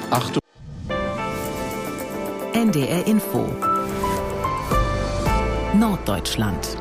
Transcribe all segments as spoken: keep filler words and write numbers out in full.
Achtung. N D R Info Norddeutschland.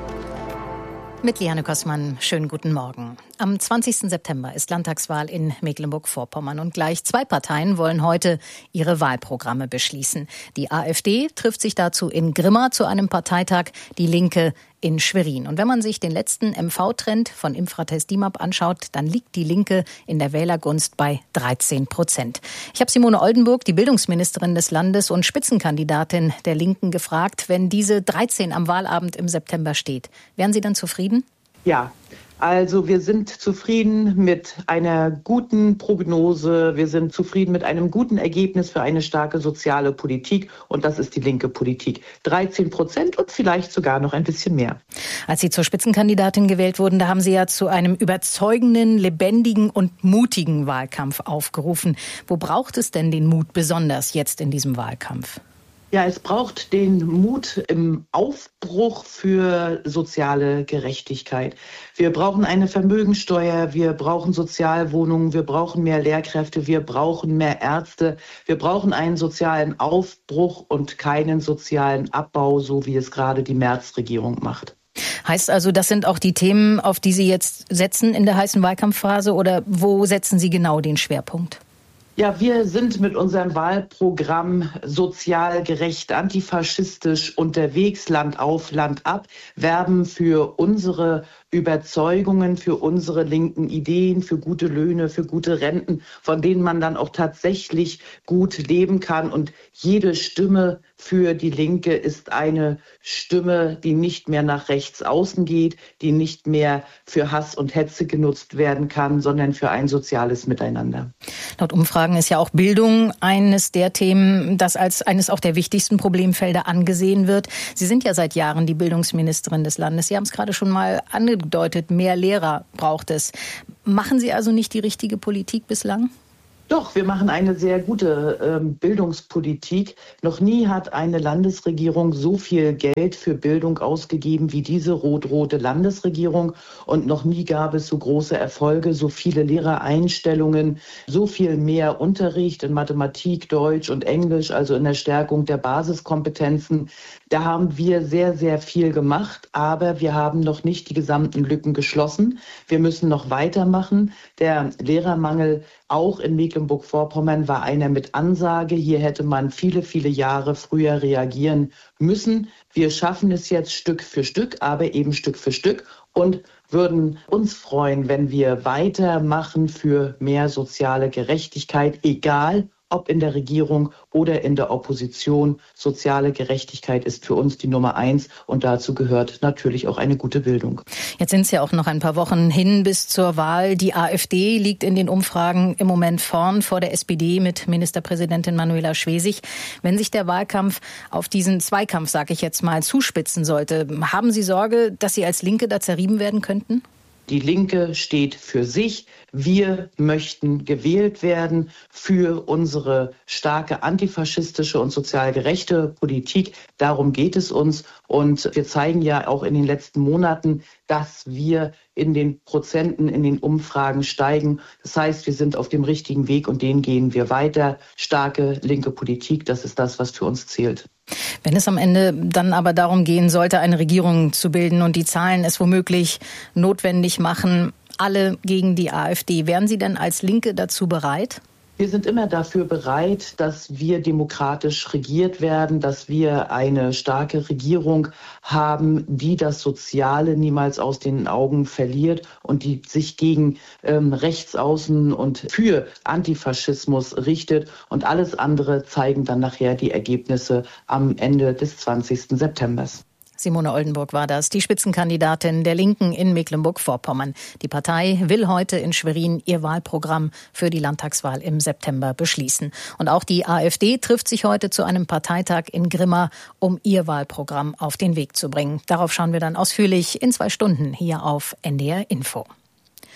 Mit Liane Kossmann, schönen guten Morgen. Am zwanzigsten September ist Landtagswahl in Mecklenburg-Vorpommern und gleich zwei Parteien wollen heute ihre Wahlprogramme beschließen. Die AfD trifft sich dazu in Grimma zu einem Parteitag, die Linke in Schwerin. Und wenn man sich den letzten M V-Trend von Infratest D I M A P anschaut, dann liegt die Linke in der Wählergunst bei dreizehn Prozent. Ich habe Simone Oldenburg, die Bildungsministerin des Landes und Spitzenkandidatin der Linken, gefragt, wenn diese dreizehn am Wahlabend im September steht, wären Sie dann zufrieden? Ja, also wir sind zufrieden mit einer guten Prognose. Wir sind zufrieden mit einem guten Ergebnis für eine starke soziale Politik. Und das ist die linke Politik. dreizehn Prozent und vielleicht sogar noch ein bisschen mehr. Als Sie zur Spitzenkandidatin gewählt wurden, da haben Sie ja zu einem überzeugenden, lebendigen und mutigen Wahlkampf aufgerufen. Wo braucht es denn den Mut besonders jetzt in diesem Wahlkampf? Ja, es braucht den Mut im Aufbruch für soziale Gerechtigkeit. Wir brauchen eine Vermögensteuer, wir brauchen Sozialwohnungen, wir brauchen mehr Lehrkräfte, wir brauchen mehr Ärzte, wir brauchen einen sozialen Aufbruch und keinen sozialen Abbau, so wie es gerade die Merz-Regierung macht. Heißt also, das sind auch die Themen, auf die Sie jetzt setzen in der heißen Wahlkampfphase, oder wo setzen Sie genau den Schwerpunkt? Ja, wir sind mit unserem Wahlprogramm sozial gerecht, antifaschistisch unterwegs, Land auf, Land ab, werben für unsere Überzeugungen, für unsere linken Ideen, für gute Löhne, für gute Renten, von denen man dann auch tatsächlich gut leben kann. Und jede Stimme für die Linke ist eine Stimme, die nicht mehr nach rechts außen geht, die nicht mehr für Hass und Hetze genutzt werden kann, sondern für ein soziales Miteinander. Laut Umfragen ist ja auch Bildung eines der Themen, das als eines auch der wichtigsten Problemfelder angesehen wird. Sie sind ja seit Jahren die Bildungsministerin des Landes. Sie haben es gerade schon mal angedeutet, mehr Lehrer braucht es. Machen Sie also nicht die richtige Politik bislang? Doch, wir machen eine sehr gute ähm, Bildungspolitik. Noch nie hat eine Landesregierung so viel Geld für Bildung ausgegeben wie diese rot-rote Landesregierung. Und noch nie gab es so große Erfolge, so viele Lehrereinstellungen, so viel mehr Unterricht in Mathematik, Deutsch und Englisch, also in der Stärkung der Basiskompetenzen. Da haben wir sehr, sehr viel gemacht, aber wir haben noch nicht die gesamten Lücken geschlossen. Wir müssen noch weitermachen. Der Lehrermangel auch in Mecklenburg-Vorpommern war einer mit Ansage. Hier hätte man viele, viele Jahre früher reagieren müssen. Wir schaffen es jetzt Stück für Stück, aber eben Stück für Stück und würden uns freuen, wenn wir weitermachen für mehr soziale Gerechtigkeit, egal ob in der Regierung oder in der Opposition. Soziale Gerechtigkeit ist für uns die Nummer eins und dazu gehört natürlich auch eine gute Bildung. Jetzt sind es ja auch noch ein paar Wochen hin bis zur Wahl. Die AfD liegt in den Umfragen im Moment vorn vor der S P D mit Ministerpräsidentin Manuela Schwesig. Wenn sich der Wahlkampf auf diesen Zweikampf, sage ich jetzt mal, zuspitzen sollte, haben Sie Sorge, dass Sie als Linke da zerrieben werden könnten? Die Linke steht für sich. Wir möchten gewählt werden für unsere starke antifaschistische und sozial gerechte Politik. Darum geht es uns. Und wir zeigen ja auch in den letzten Monaten, dass wir in den Prozenten, in den Umfragen steigen. Das heißt, wir sind auf dem richtigen Weg und den gehen wir weiter. Starke linke Politik, das ist das, was für uns zählt. Wenn es am Ende dann aber darum gehen sollte, eine Regierung zu bilden und die Zahlen es womöglich notwendig machen, alle gegen die AfD, wären Sie denn als Linke dazu bereit? Wir sind immer dafür bereit, dass wir demokratisch regiert werden, dass wir eine starke Regierung haben, die das Soziale niemals aus den Augen verliert und die sich gegen ähm, Rechtsaußen und für Antifaschismus richtet. Und alles andere zeigen dann nachher die Ergebnisse am Ende des zwanzigsten September. Simone Oldenburg war das, die Spitzenkandidatin der Linken in Mecklenburg-Vorpommern. Die Partei will heute in Schwerin ihr Wahlprogramm für die Landtagswahl im September beschließen. Und auch die AfD trifft sich heute zu einem Parteitag in Grimma, um ihr Wahlprogramm auf den Weg zu bringen. Darauf schauen wir dann ausführlich in zwei Stunden hier auf N D R Info.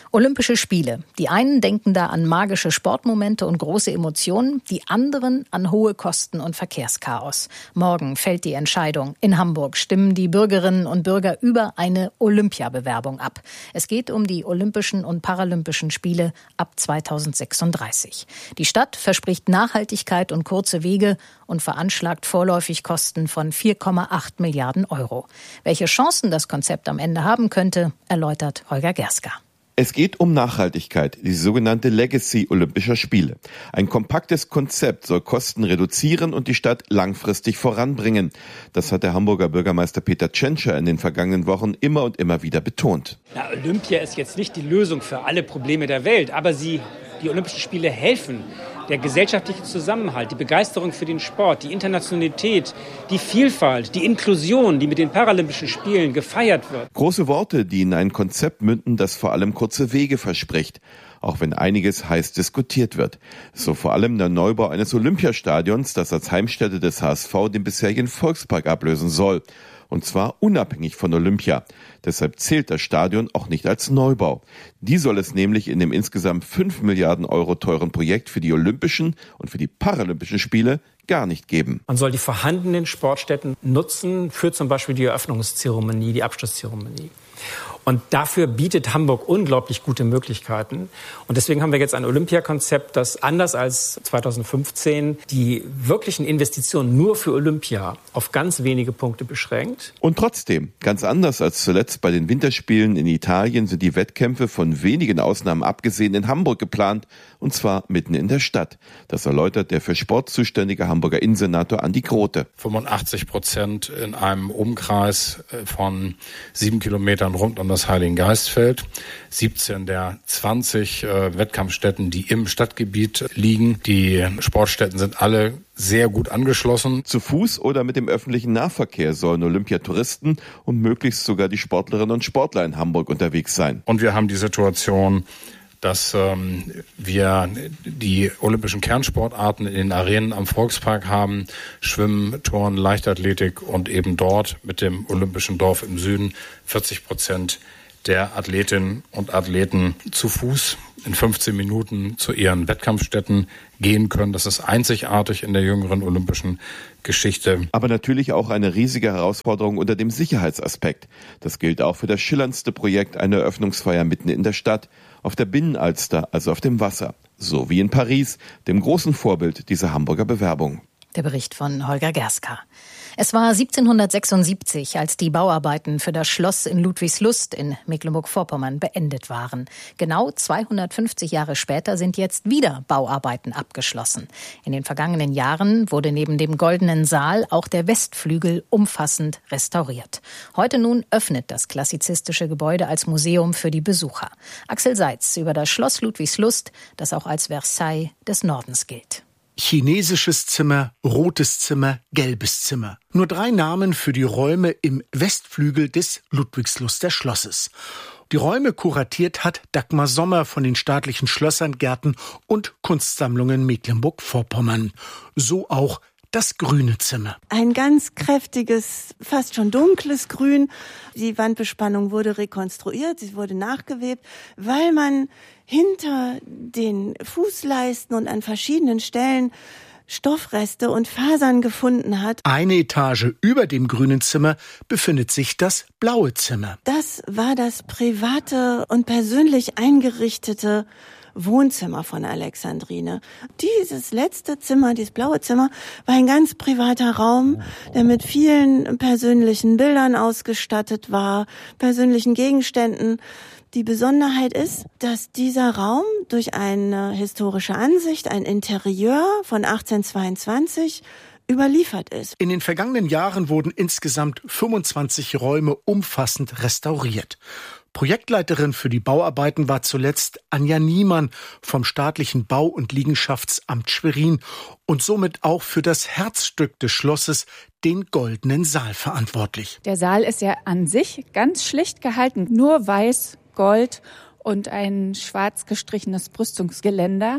Olympische Spiele. Die einen denken da an magische Sportmomente und große Emotionen, die anderen an hohe Kosten und Verkehrschaos. Morgen fällt die Entscheidung. In Hamburg stimmen die Bürgerinnen und Bürger über eine Olympiabewerbung ab. Es geht um die Olympischen und Paralympischen Spiele ab zweitausendsechsunddreißig. Die Stadt verspricht Nachhaltigkeit und kurze Wege und veranschlagt vorläufig Kosten von vier Komma acht Milliarden Euro. Welche Chancen das Konzept am Ende haben könnte, erläutert Holger Gerska. Es geht um Nachhaltigkeit, die sogenannte Legacy Olympischer Spiele. Ein kompaktes Konzept soll Kosten reduzieren und die Stadt langfristig voranbringen. Das hat der Hamburger Bürgermeister Peter Tschentscher in den vergangenen Wochen immer und immer wieder betont. Ja, Olympia ist jetzt nicht die Lösung für alle Probleme der Welt, aber sie, die Olympischen Spiele helfen. Der gesellschaftliche Zusammenhalt, die Begeisterung für den Sport, die Internationalität, die Vielfalt, die Inklusion, die mit den Paralympischen Spielen gefeiert wird. Große Worte, die in ein Konzept münden, das vor allem kurze Wege verspricht. Auch wenn einiges heiß diskutiert wird. So vor allem der Neubau eines Olympiastadions, das als Heimstätte des H S V den bisherigen Volkspark ablösen soll. Und zwar unabhängig von Olympia. Deshalb zählt das Stadion auch nicht als Neubau. Die soll es nämlich in dem insgesamt fünf Milliarden Euro teuren Projekt für die Olympischen und für die Paralympischen Spiele gar nicht geben. Man soll die vorhandenen Sportstätten nutzen für zum Beispiel die Eröffnungszeremonie, die Abschlusszeremonie. Und dafür bietet Hamburg unglaublich gute Möglichkeiten. Und deswegen haben wir jetzt ein Olympiakonzept, das anders als zweitausendfünfzehn die wirklichen Investitionen nur für Olympia auf ganz wenige Punkte beschränkt. Und trotzdem, ganz anders als zuletzt bei den Winterspielen in Italien, sind die Wettkämpfe von wenigen Ausnahmen abgesehen in Hamburg geplant, und zwar mitten in der Stadt. Das erläutert der für Sport zuständige Hamburger Innensenator Andi Grote. fünfundachtzig Prozent in einem Umkreis von sieben Kilometern rund um das Heiligengeistfeld. siebzehn der zwanzig äh, Wettkampfstätten, die im Stadtgebiet liegen. Die Sportstätten sind alle sehr gut angeschlossen. Zu Fuß oder mit dem öffentlichen Nahverkehr sollen Olympiatouristen und möglichst sogar die Sportlerinnen und Sportler in Hamburg unterwegs sein. Und wir haben die Situation, dass ähm, wir die olympischen Kernsportarten in den Arenen am Volkspark haben. Schwimmen, Turnen, Leichtathletik und eben dort mit dem Olympischen Dorf im Süden vierzig Prozent der Athletinnen und Athleten zu Fuß in fünfzehn Minuten zu ihren Wettkampfstätten gehen können. Das ist einzigartig in der jüngeren olympischen Geschichte. Aber natürlich auch eine riesige Herausforderung unter dem Sicherheitsaspekt. Das gilt auch für das schillerndste Projekt einer Eröffnungsfeier mitten in der Stadt, auf der Binnenalster, also auf dem Wasser. So wie in Paris, dem großen Vorbild dieser Hamburger Bewerbung. Der Bericht von Holger Gerska. Es war siebzehnhundertsechsundsiebzig, als die Bauarbeiten für das Schloss in Ludwigslust in Mecklenburg-Vorpommern beendet waren. Genau zweihundertfünfzig Jahre später sind jetzt wieder Bauarbeiten abgeschlossen. In den vergangenen Jahren wurde neben dem Goldenen Saal auch der Westflügel umfassend restauriert. Heute nun öffnet das klassizistische Gebäude als Museum für die Besucher. Axel Seitz über das Schloss Ludwigslust, das auch als Versailles des Nordens gilt. Chinesisches Zimmer, rotes Zimmer, gelbes Zimmer. Nur drei Namen für die Räume im Westflügel des Ludwigsluster Schlosses. Die Räume kuratiert hat Dagmar Sommer von den staatlichen Schlössern, Gärten und Kunstsammlungen Mecklenburg-Vorpommern. So auch das grüne Zimmer. Ein ganz kräftiges, fast schon dunkles Grün. Die Wandbespannung wurde rekonstruiert, sie wurde nachgewebt, weil man hinter den Fußleisten und an verschiedenen Stellen Stoffreste und Fasern gefunden hat. Eine Etage über dem grünen Zimmer befindet sich das blaue Zimmer. Das war das private und persönlich eingerichtete Wohnzimmer von Alexandrine. Dieses letzte Zimmer, dieses blaue Zimmer, war ein ganz privater Raum, der mit vielen persönlichen Bildern ausgestattet war, persönlichen Gegenständen. Die Besonderheit ist, dass dieser Raum durch eine historische Ansicht, ein Interieur von achtzehnhundertzweiundzwanzig, überliefert ist. In den vergangenen Jahren wurden insgesamt fünfundzwanzig Räume umfassend restauriert. Projektleiterin für die Bauarbeiten war zuletzt Anja Niemann vom staatlichen Bau- und Liegenschaftsamt Schwerin und somit auch für das Herzstück des Schlosses, den Goldenen Saal, verantwortlich. Der Saal ist ja an sich ganz schlicht gehalten, nur weiß, Gold und ein schwarz gestrichenes Brüstungsgeländer.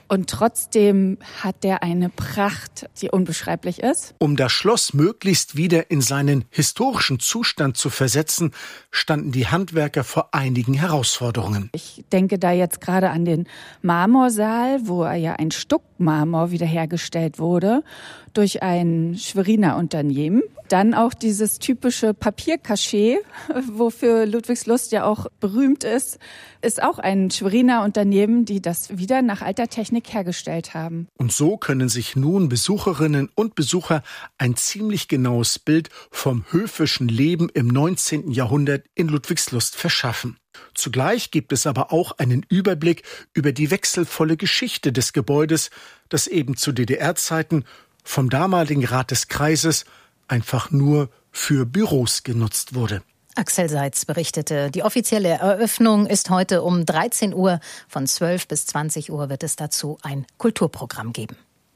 Und trotzdem hat der eine Pracht, die unbeschreiblich ist. Um das Schloss möglichst wieder in seinen historischen Zustand zu versetzen, standen die Handwerker vor einigen Herausforderungen. Ich denke da jetzt gerade an den Marmorsaal, wo ja ein Stuckmarmor wiederhergestellt wurde durch ein Schweriner Unternehmen. Dann auch dieses typische Papiercachet, wofür Ludwigslust ja auch berühmt ist, ist auch ein Schweriner Unternehmen, die das wieder nach alter Technik hergestellt haben. Und so können sich nun Besucherinnen und Besucher ein ziemlich genaues Bild vom höfischen Leben im neunzehnten Jahrhundert in Ludwigslust verschaffen. Zugleich gibt es aber auch einen Überblick über die wechselvolle Geschichte des Gebäudes, das eben zu D D R-Zeiten vom damaligen Rat des Kreises einfach nur für Büros genutzt wurde. Axel Seitz berichtete, die offizielle Eröffnung ist heute um dreizehn Uhr. Von zwölf bis zwanzig Uhr wird es dazu ein Kulturprogramm geben.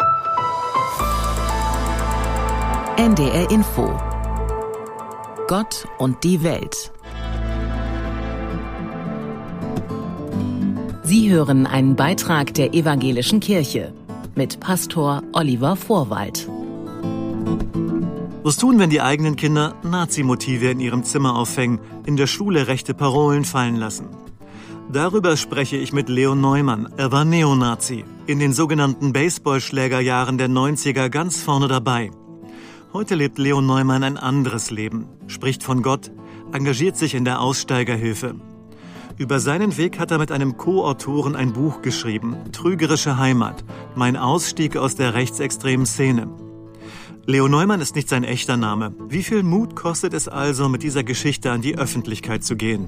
N D R Info. Gott und die Welt. Sie hören einen Beitrag der Evangelischen Kirche mit Pastor Oliver Vorwald. Was tun, wenn die eigenen Kinder Nazi-Motive in ihrem Zimmer aufhängen, in der Schule rechte Parolen fallen lassen? Darüber spreche ich mit Leon Neumann. Er war Neonazi, in den sogenannten Baseballschlägerjahren der neunziger ganz vorne dabei. Heute lebt Leon Neumann ein anderes Leben, spricht von Gott, engagiert sich in der Aussteigerhilfe. Über seinen Weg hat er mit einem Co-Autoren ein Buch geschrieben, Trügerische Heimat, mein Ausstieg aus der rechtsextremen Szene. Leo Neumann ist nicht sein echter Name. Wie viel Mut kostet es also, mit dieser Geschichte an die Öffentlichkeit zu gehen?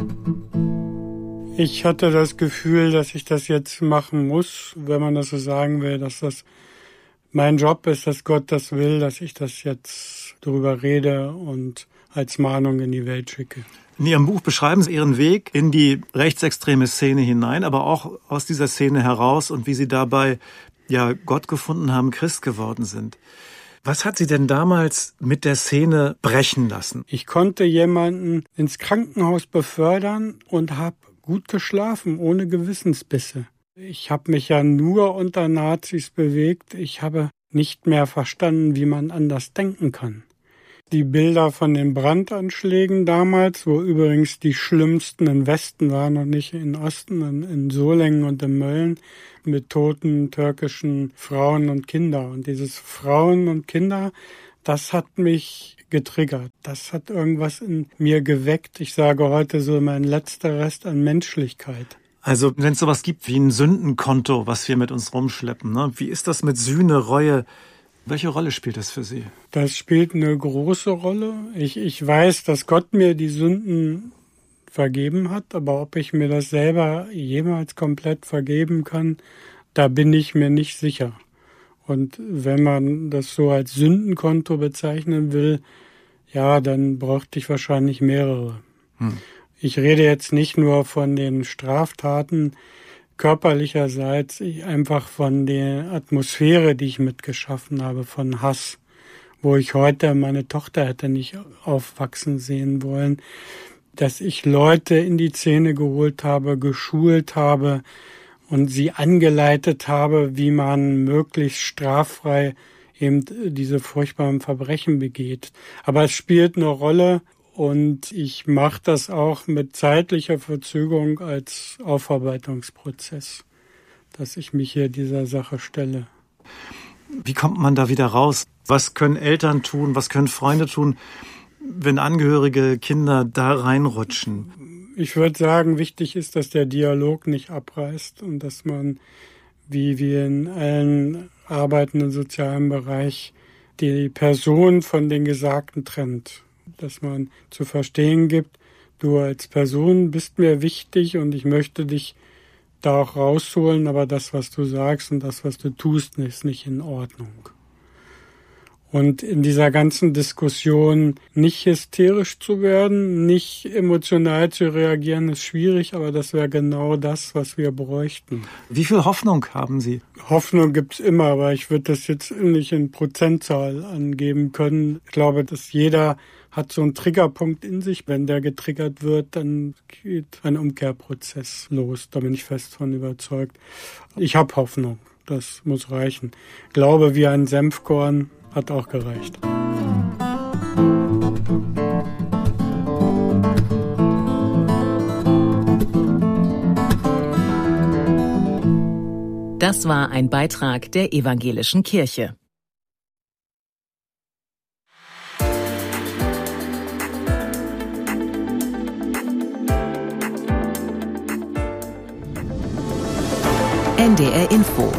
Ich hatte das Gefühl, dass ich das jetzt machen muss, wenn man das so sagen will, dass das mein Job ist, dass Gott das will, dass ich das jetzt darüber rede und als Mahnung in die Welt schicke. In Ihrem Buch beschreiben Sie Ihren Weg in die rechtsextreme Szene hinein, aber auch aus dieser Szene heraus und wie Sie dabei ja Gott gefunden haben, Christ geworden sind. Was hat Sie denn damals mit der Szene brechen lassen? Ich konnte jemanden ins Krankenhaus befördern und habe gut geschlafen, ohne Gewissensbisse. Ich habe mich ja nur unter Nazis bewegt. Ich habe nicht mehr verstanden, wie man anders denken kann. Die Bilder von den Brandanschlägen damals, wo übrigens die schlimmsten im Westen waren und nicht im Osten, in, in Solingen und in Mölln, mit toten türkischen Frauen und Kindern. Und dieses Frauen und Kinder, das hat mich getriggert. Das hat irgendwas in mir geweckt. Ich sage heute so mein letzter Rest an Menschlichkeit. Also wenn es sowas gibt wie ein Sündenkonto, was wir mit uns rumschleppen, ne? Wie ist das mit Sühne, Reue? Welche Rolle spielt das für Sie? Das spielt eine große Rolle. Ich, ich weiß, dass Gott mir die Sünden vergeben hat, aber ob ich mir das selber jemals komplett vergeben kann, da bin ich mir nicht sicher. Und wenn man das so als Sündenkonto bezeichnen will, ja, dann bräuchte ich wahrscheinlich mehrere. Hm. Ich rede jetzt nicht nur von den Straftaten körperlicherseits, einfach von der Atmosphäre, die ich mitgeschaffen habe, von Hass, wo ich heute meine Tochter hätte nicht aufwachsen sehen wollen, dass ich Leute in die Szene geholt habe, geschult habe und sie angeleitet habe, wie man möglichst straffrei eben diese furchtbaren Verbrechen begeht. Aber es spielt eine Rolle. Und ich mache das auch mit zeitlicher Verzögerung als Aufarbeitungsprozess, dass ich mich hier dieser Sache stelle. Wie kommt man da wieder raus? Was können Eltern tun, was können Freunde tun, wenn Angehörige, Kinder da reinrutschen? Ich würde sagen, wichtig ist, dass der Dialog nicht abreißt und dass man, wie wir in allen Arbeiten im sozialen Bereich, die Person von den Gesagten trennt. Dass man zu verstehen gibt, du als Person bist mir wichtig und ich möchte dich da auch rausholen, aber das, was du sagst und das, was du tust, ist nicht in Ordnung. Und in dieser ganzen Diskussion nicht hysterisch zu werden, nicht emotional zu reagieren, ist schwierig, aber das wäre genau das, was wir bräuchten. Wie viel Hoffnung haben Sie? Hoffnung gibt's immer, aber ich würde das jetzt nicht in Prozentzahl angeben können. Ich glaube, dass jeder hat so einen Triggerpunkt in sich. Wenn der getriggert wird, dann geht ein Umkehrprozess los. Da bin ich fest von überzeugt. Ich habe Hoffnung. Das muss reichen. Ich glaube, wie ein Senfkorn hat auch gereicht. Das war ein Beitrag der Evangelischen Kirche. N D R Info.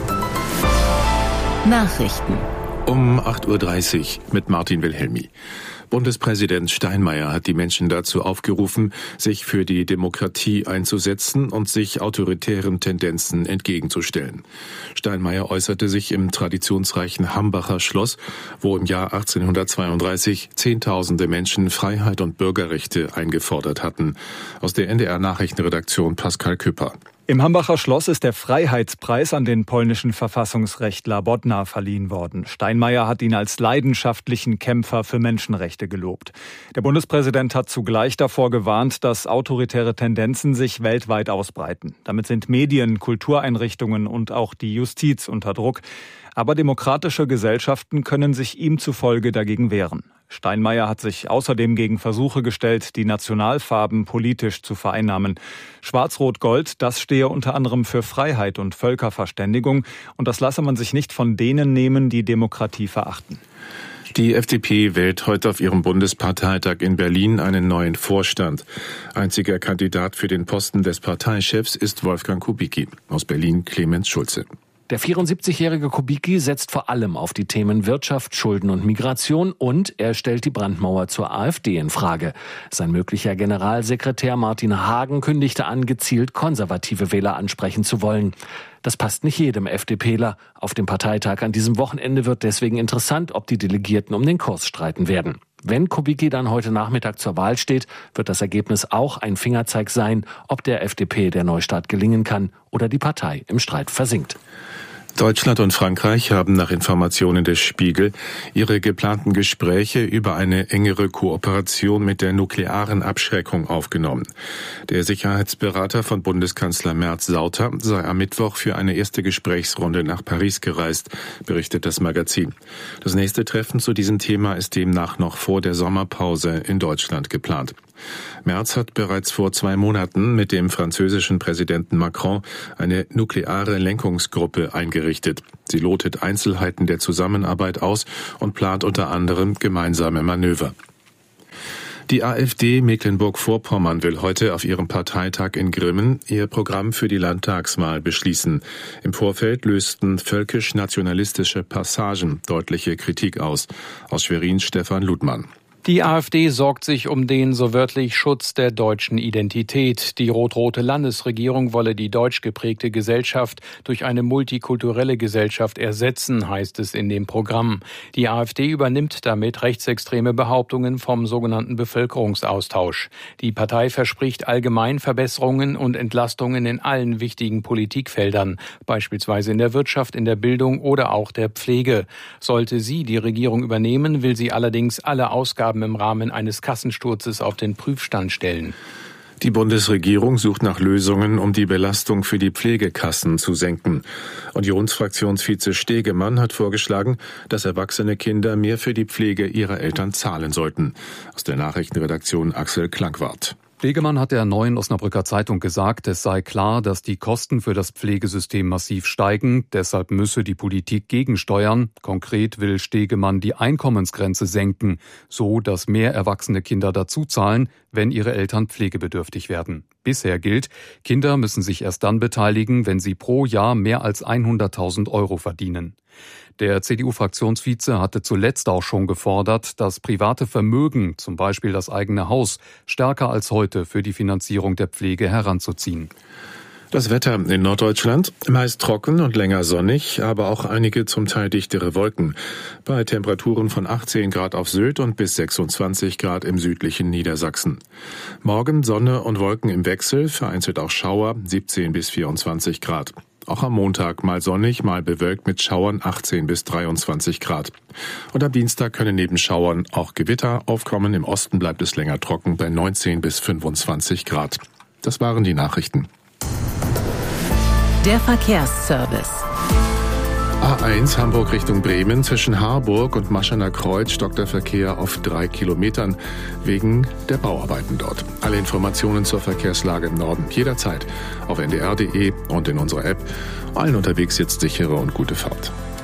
Nachrichten. Um acht Uhr dreißig mit Martin Wilhelmi. Bundespräsident Steinmeier hat die Menschen dazu aufgerufen, sich für die Demokratie einzusetzen und sich autoritären Tendenzen entgegenzustellen. Steinmeier äußerte sich im traditionsreichen Hambacher Schloss, wo im Jahr achtzehnhundertzweiunddreißig Zehntausende Menschen Freiheit und Bürgerrechte eingefordert hatten. Aus der N D R-Nachrichtenredaktion Pascal Küpper. Im Hambacher Schloss ist der Freiheitspreis an den polnischen Verfassungsrechtler Bodnar verliehen worden. Steinmeier hat ihn als leidenschaftlichen Kämpfer für Menschenrechte gelobt. Der Bundespräsident hat zugleich davor gewarnt, dass autoritäre Tendenzen sich weltweit ausbreiten. Damit sind Medien, Kultureinrichtungen und auch die Justiz unter Druck. Aber demokratische Gesellschaften können sich ihm zufolge dagegen wehren. Steinmeier hat sich außerdem gegen Versuche gestellt, die Nationalfarben politisch zu vereinnahmen. Schwarz-Rot-Gold, das stehe unter anderem für Freiheit und Völkerverständigung. Und das lasse man sich nicht von denen nehmen, die Demokratie verachten. Die F D P wählt heute auf ihrem Bundesparteitag in Berlin einen neuen Vorstand. Einziger Kandidat für den Posten des Parteichefs ist Wolfgang Kubicki. Aus Berlin Clemens Schulze. Der vierundsiebzigjährige Kubicki setzt vor allem auf die Themen Wirtschaft, Schulden und Migration und er stellt die Brandmauer zur AfD in Frage. Sein möglicher Generalsekretär Martin Hagen kündigte an, gezielt konservative Wähler ansprechen zu wollen. Das passt nicht jedem FDPler. Auf dem Parteitag an diesem Wochenende wird deswegen interessant, ob die Delegierten um den Kurs streiten werden. Wenn Kubicki dann heute Nachmittag zur Wahl steht, wird das Ergebnis auch ein Fingerzeig sein, ob der F D P der Neustart gelingen kann oder die Partei im Streit versinkt. Deutschland und Frankreich haben nach Informationen des Spiegel ihre geplanten Gespräche über eine engere Kooperation mit der nuklearen Abschreckung aufgenommen. Der Sicherheitsberater von Bundeskanzler Merz, Sauter, sei am Mittwoch für eine erste Gesprächsrunde nach Paris gereist, berichtet das Magazin. Das nächste Treffen zu diesem Thema ist demnach noch vor der Sommerpause in Deutschland geplant. Merz hat bereits vor zwei Monaten mit dem französischen Präsidenten Macron eine nukleare Lenkungsgruppe eingerichtet. Sie lotet Einzelheiten der Zusammenarbeit aus und plant unter anderem gemeinsame Manöver. Die AfD Mecklenburg-Vorpommern will heute auf ihrem Parteitag in Grimmen ihr Programm für die Landtagswahl beschließen. Im Vorfeld lösten völkisch-nationalistische Passagen deutliche Kritik aus. Aus Schwerin Stefan Ludmann. Die AfD sorgt sich um den, so wörtlich, Schutz der deutschen Identität. Die rot-rote Landesregierung wolle die deutsch geprägte Gesellschaft durch eine multikulturelle Gesellschaft ersetzen, heißt es in dem Programm. Die AfD übernimmt damit rechtsextreme Behauptungen vom sogenannten Bevölkerungsaustausch. Die Partei verspricht allgemein Verbesserungen und Entlastungen in allen wichtigen Politikfeldern, beispielsweise in der Wirtschaft, in der Bildung oder auch der Pflege. Sollte sie die Regierung übernehmen, will sie allerdings alle Ausgaben im Rahmen eines Kassensturzes auf den Prüfstand stellen. Die Bundesregierung sucht nach Lösungen, um die Belastung für die Pflegekassen zu senken. Unionsfraktionsvize Stegemann hat vorgeschlagen, dass erwachsene Kinder mehr für die Pflege ihrer Eltern zahlen sollten. Aus der Nachrichtenredaktion Axel Klangwart. Stegemann hat der Neuen Osnabrücker Zeitung gesagt, es sei klar, dass die Kosten für das Pflegesystem massiv steigen. Deshalb müsse die Politik gegensteuern. Konkret will Stegemann die Einkommensgrenze senken, so dass mehr erwachsene Kinder dazuzahlen, wenn ihre Eltern pflegebedürftig werden. Bisher gilt, Kinder müssen sich erst dann beteiligen, wenn sie pro Jahr mehr als hunderttausend Euro verdienen. Der C D U-Fraktionsvize hatte zuletzt auch schon gefordert, das private Vermögen, zum Beispiel das eigene Haus, stärker als heute für die Finanzierung der Pflege heranzuziehen. Das Wetter in Norddeutschland, meist trocken und länger sonnig, aber auch einige zum Teil dichtere Wolken. Bei Temperaturen von achtzehn Grad auf Sylt und bis sechsundzwanzig Grad im südlichen Niedersachsen. Morgen Sonne und Wolken im Wechsel, vereinzelt auch Schauer, siebzehn bis vierundzwanzig Grad. Auch am Montag mal sonnig, mal bewölkt mit Schauern achtzehn bis dreiundzwanzig Grad. Und am Dienstag können neben Schauern auch Gewitter aufkommen. Im Osten bleibt es länger trocken bei neunzehn bis fünfundzwanzig Grad. Das waren die Nachrichten. Der Verkehrsservice. A eins Hamburg Richtung Bremen. Zwischen Harburg und Maschener Kreuz stockt der Verkehr auf drei Kilometern wegen der Bauarbeiten dort. Alle Informationen zur Verkehrslage im Norden jederzeit auf n d r punkt d e und in unserer App. Allen unterwegs jetzt sichere und gute Fahrt.